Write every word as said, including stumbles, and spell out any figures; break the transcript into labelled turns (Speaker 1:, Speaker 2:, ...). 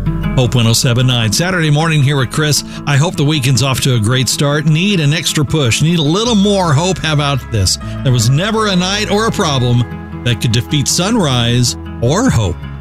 Speaker 1: Hope one oh seven point nine. Saturday morning here with Chris. I hope the weekend's off to a great start. Need an extra push. Need a little more hope. How about this? There was never a night or a problem that could defeat sunrise or hope.